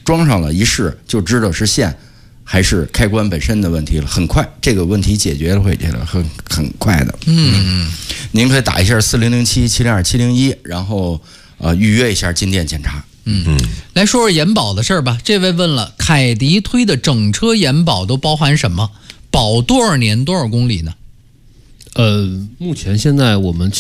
装上了一试就知道是线还是开关本身的问题了，很快这个问题解决了会很快的。您可以打一下4007-702-701，然后预约一下进店检查。 来说说延保的事儿吧。这位问了，凯迪推的整车延保都包含什么？保多少年多少公里呢？ 目前现在我们